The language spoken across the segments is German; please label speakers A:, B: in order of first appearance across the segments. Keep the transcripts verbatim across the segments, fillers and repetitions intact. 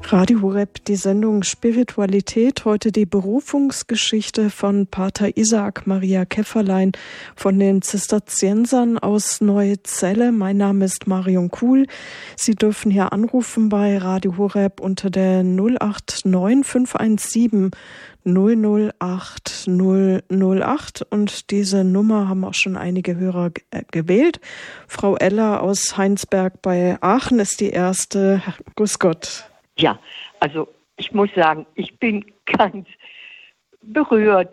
A: Radio Horeb, die Sendung Spiritualität, heute die Berufungsgeschichte von Pater Isaac Maria Käfferlein von den Zisterziensern aus Neuzelle. Mein Name ist Marion Kuhl. Sie dürfen hier anrufen bei Radio Horeb unter der null acht neun fünf eins sieben null null acht null null acht und diese Nummer haben auch schon einige Hörer g- äh, gewählt. Frau Eller aus Heinsberg bei Aachen ist die erste. Grüß Gott.
B: Ja, also ich muss sagen, ich bin ganz berührt,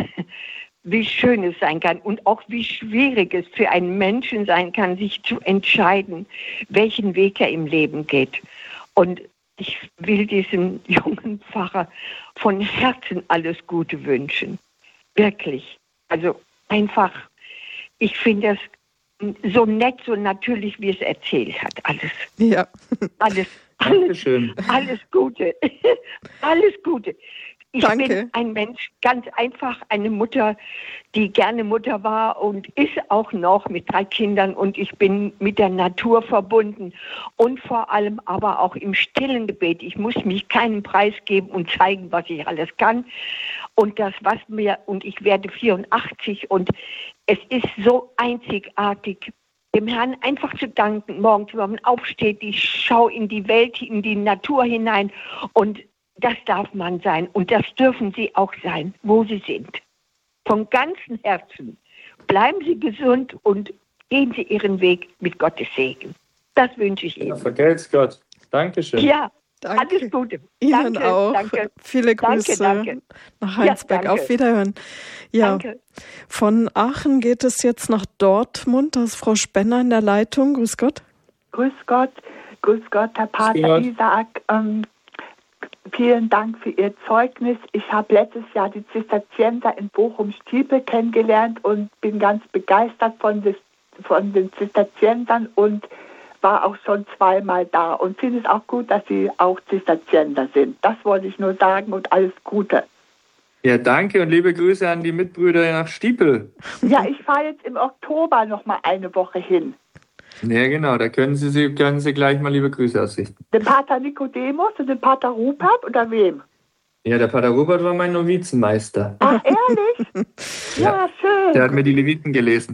B: wie schön es sein kann und auch wie schwierig es für einen Menschen sein kann, sich zu entscheiden, welchen Weg er im Leben geht. Und ich will diesem jungen Pfarrer von Herzen alles Gute wünschen. Wirklich. Also einfach, ich finde das so nett, so natürlich, wie es erzählt hat. Alles.
A: Ja.
B: Alles. Alles, alles Gute. Alles Gute. Ich
A: Danke.
B: bin ein Mensch, ganz einfach eine Mutter, die gerne Mutter war und ist auch noch mit drei Kindern und ich bin mit der Natur verbunden und vor allem aber auch im stillen Gebet. Ich muss mich keinen Preis geben und zeigen, was ich alles kann und das, was mir, und ich werde vierundachtzig und es ist so einzigartig, dem Herrn einfach zu danken, morgens, wenn man aufsteht, ich schaue in die Welt, in die Natur hinein und das darf man sein und das dürfen Sie auch sein, wo Sie sind. Von ganzem Herzen bleiben Sie gesund und gehen Sie Ihren Weg mit Gottes Segen. Das wünsche ich Ihnen.
C: Ja, vergelt's Gott. Dankeschön.
B: Ja,
A: Danke.
B: alles Gute.
A: Ihnen
B: Danke,
A: auch.
B: danke.
A: Viele Grüße
B: Danke, danke.
A: nach Heinsberg.
B: Ja, danke.
A: Auf Wiederhören. Ja.
B: Danke.
A: Von Aachen geht es jetzt nach Dortmund. Da ist Frau Spenner in der Leitung. Grüß Gott.
D: Grüß Gott, grüß Gott, Herr Pater
C: Gott.
D: Isaac. Ähm, vielen Dank für Ihr Zeugnis. Ich habe letztes Jahr die Zisterzienser in Bochum-Stiepel kennengelernt und bin ganz begeistert von, des, von den Zisterziensern und war auch schon zweimal da und finde es auch gut, dass Sie auch Zisterzienser sind. Das wollte ich nur sagen und alles Gute.
C: Ja, danke und liebe Grüße an die Mitbrüder nach Stiepel.
D: Ja, ich fahre jetzt im Oktober noch mal eine Woche hin.
C: Ja, genau, da können Sie, Sie, können Sie gleich mal liebe Grüße ausrichten.
D: Den Pater Nikodemus und den Pater Rupert oder wem?
C: Ja, der Pater Robert war mein Novizenmeister.
D: Ach, ehrlich? Ja, schön.
C: Der hat mir die Leviten gelesen.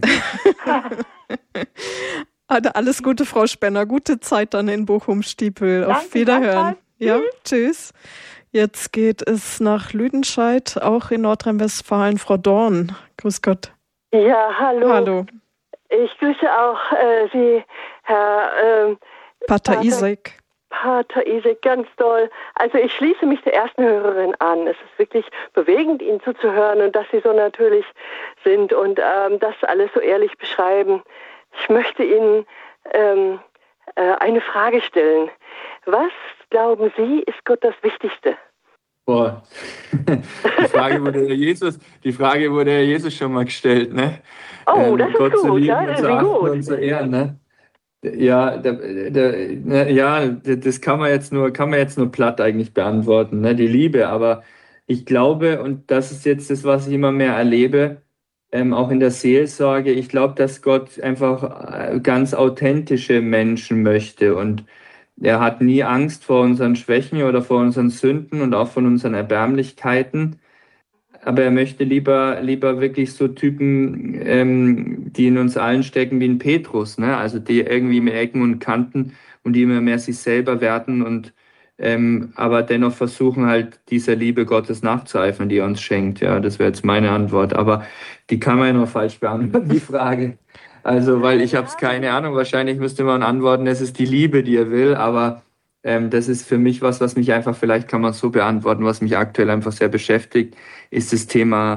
A: Also alles Gute, Frau Spenner. Gute Zeit dann in Bochum-Stiepel. Auf
D: Danke,
A: Wiederhören.
D: gleichfalls.
A: Ja, tschüss. Jetzt geht es nach Lüdenscheid, auch in Nordrhein-Westfalen. Frau Dorn. Grüß Gott.
E: Ja, hallo.
A: Hallo.
E: Ich grüße auch äh, Sie, Herr ähm,
A: Pater
E: Pater-
A: Isaac.
E: Pater Isaac, ganz toll. Also ich schließe mich der ersten Hörerin an. Es ist wirklich bewegend, Ihnen zuzuhören und dass Sie so natürlich sind und ähm, das alles so ehrlich beschreiben. Ich möchte Ihnen ähm, äh, eine Frage stellen. Was, glauben Sie, ist Gott das Wichtigste?
C: Boah, die Frage wurde Herr Jesus, die Frage wurde Herr Jesus schon mal gestellt, ne?
E: Oh, das ist
C: Gott zu
E: gut,
C: lieben
E: ja,
C: und
E: das
C: zu
E: ist
C: achten
E: gut.
C: und zu ehren, ne? Ja, da, da, ne, ja, das kann man jetzt nur, kann man jetzt nur platt eigentlich beantworten, ne? Die Liebe, aber ich glaube, und das ist jetzt das, was ich immer mehr erlebe, ähm, auch in der Seelsorge, ich glaube, dass Gott einfach äh, ganz authentische Menschen möchte und er hat nie Angst vor unseren Schwächen oder vor unseren Sünden und auch von unseren Erbärmlichkeiten. Aber er möchte lieber, lieber wirklich so Typen, ähm, die in uns allen stecken wie ein Petrus, ne? Also die irgendwie mit Ecken und Kanten und die immer mehr sich selber werten und ähm, aber dennoch versuchen halt dieser Liebe Gottes nachzueifern, die er uns schenkt. Ja, das wäre jetzt meine Antwort. Aber die kann man ja noch falsch beantworten, die Frage. Also, weil ich habe es keine Ahnung, wahrscheinlich müsste man antworten, es ist die Liebe, die er will, aber ähm, das ist für mich was, was mich einfach, vielleicht kann man es so beantworten, was mich aktuell einfach sehr beschäftigt, ist das Thema